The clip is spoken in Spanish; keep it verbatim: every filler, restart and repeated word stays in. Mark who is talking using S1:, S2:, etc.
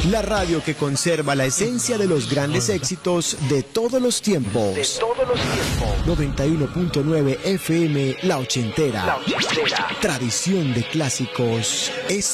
S1: La radio que conserva la esencia de los grandes éxitos de todos los tiempos.
S2: De todos los tiempos.
S1: noventa y uno punto nueve F M, La Ochentera.
S2: La Ochentera.
S1: Tradición de clásicos. Es